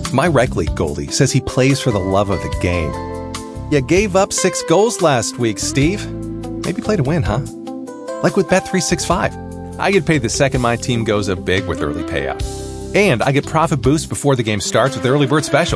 My rec league goalie says he plays for the love of the game. You gave up 6 goals last week, Steve. Maybe play to win, huh? Like with Bet365. I get paid the second my team goes up big with early payout. And I get profit boosts before the game starts with Early Bird Special.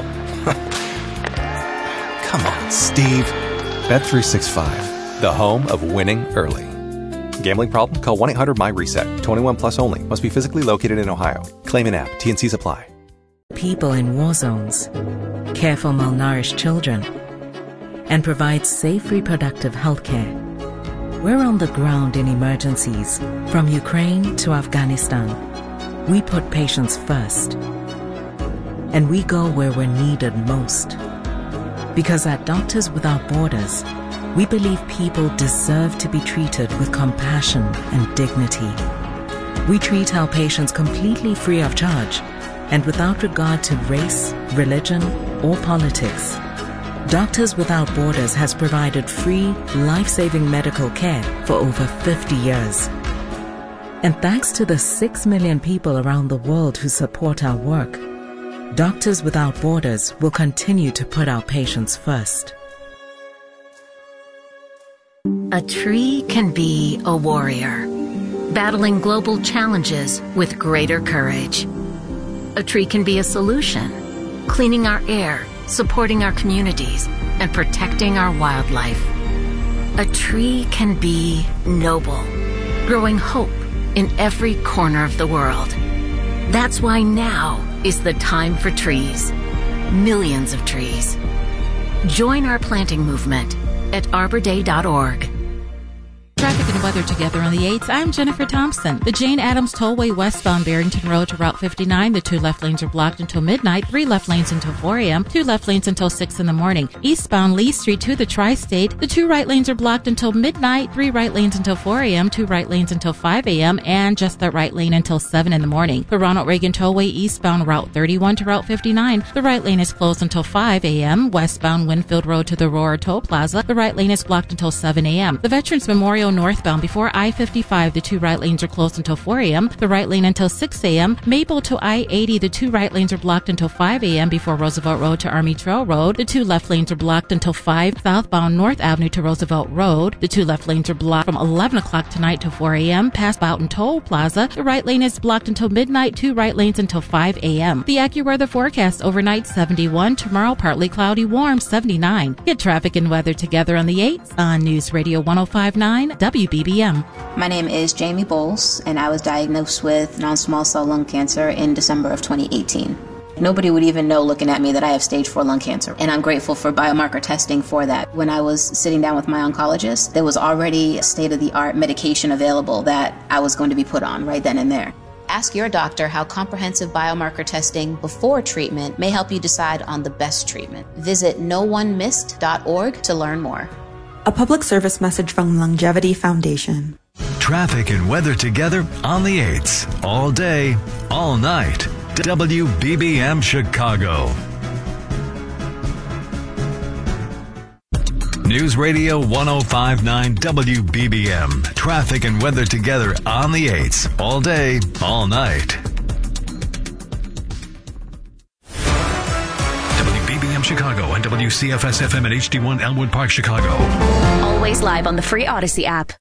Come on, Steve. Bet365, the home of winning early. Gambling problem? Call 1-800-MY-RESET. 21 plus only. Must be physically located in Ohio. Claim an app. T&Cs apply. People in war zones, care for malnourished children, and provide safe reproductive health care. We're on the ground in emergencies, from Ukraine to Afghanistan. We put patients first, and we go where we're needed most. Because at Doctors Without Borders, we believe people deserve to be treated with compassion and dignity. We treat our patients completely free of charge and without regard to race, religion, or politics. Doctors Without Borders has provided free, life-saving medical care for over 50 years. And thanks to the 6 million people around the world who support our work, Doctors Without Borders will continue to put our patients first. A tree can be a warrior, battling global challenges with greater courage. A tree can be a solution, cleaning our air, supporting our communities, and protecting our wildlife. A tree can be noble, growing hope in every corner of the world. That's why now is the time for trees. Millions of trees. Join our planting movement at arborday.org. Traffic and weather together on the 8th. I'm Jennifer Thompson. The Jane Addams Tollway westbound Barrington Road to Route 59. The 2 left lanes are blocked until midnight, 3 left lanes until 4 a.m., 2 left lanes until 6 in the morning. Eastbound Lee Street to the Tri-State. The 2 right lanes are blocked until midnight, 3 right lanes until 4 a.m., 2 right lanes until 5 a.m., and just the right lane until 7 in the morning. For Ronald Reagan Tollway eastbound Route 31 to Route 59, the right lane is closed until 5 a.m. Westbound Winfield Road to the Aurora Toll Plaza, the right lane is blocked until 7 a.m. The Veterans Memorial northbound before I-55, the 2 right lanes are closed until 4 a.m., the right lane until 6 a.m. Maple to I-80, the 2 right lanes are blocked until 5 a.m. before Roosevelt Road to Army Trail Road. The 2 left lanes are blocked until 5. Southbound North Avenue to Roosevelt Road. The 2 left lanes are blocked from 11 o'clock tonight to 4 a.m. Past Boughton Toll Plaza. The right lane is blocked until midnight, 2 right lanes until 5 a.m. The AccuWeather forecast overnight 71, tomorrow partly cloudy, warm 79. Get traffic and weather together on the 8th on News Radio 105.9 WBBM. My name is Jamie Bowles, and I was diagnosed with non-small cell lung cancer in December of 2018. Nobody would even know looking at me that I have stage 4 lung cancer, and I'm grateful for biomarker testing for that. When I was sitting down with my oncologist, there was already a state-of-the-art medication available that I was going to be put on right then and there. Ask your doctor how comprehensive biomarker testing before treatment may help you decide on the best treatment. Visit NoOneMissed.org to learn more. A public service message from Longevity Foundation. Traffic and weather together on the 8s. All day, all night. WBBM Chicago. News Radio 105.9 WBBM. Traffic and weather together on the 8s. All day, all night. WBBM Chicago and WCFS-FM at HD1 Elmwood Park, Chicago. Always live on the free Odyssey app.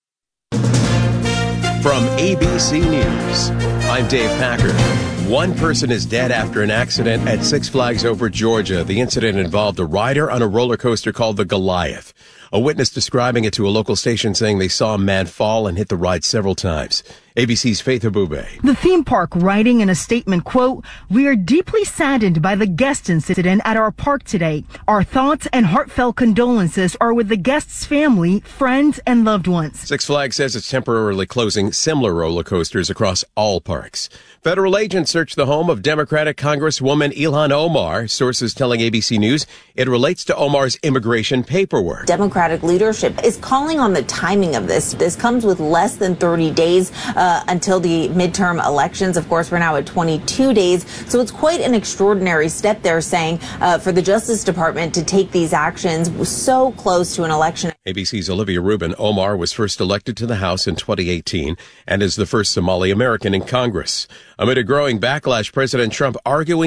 From ABC News, I'm Dave Packer. One person is dead after an accident at Six Flags Over Georgia. The incident involved a rider on a roller coaster called the Goliath. A witness describing it to a local station saying they saw a man fall and hit the ride several times. ABC's Faith Abube. The theme park writing in a statement, quote, "We are deeply saddened by the guest incident at our park today. Our thoughts and heartfelt condolences are with the guest's family, friends, and loved ones." Six Flags says it's temporarily closing similar roller coasters across all parks. Federal agents searched the home of Democratic Congresswoman Ilhan Omar. Sources telling ABC News it relates to Omar's immigration paperwork. Democratic leadership is calling on the timing of this. This comes with less than 30 days until the midterm elections. Of course, we're now at 22 days. So it's quite an extraordinary step, they're saying, for the Justice Department to take these actions so close to an election. ABC's Olivia Rubin. Omar was first elected to the House in 2018 and is the first Somali American in Congress. Amid a growing backlash, President Trump arguing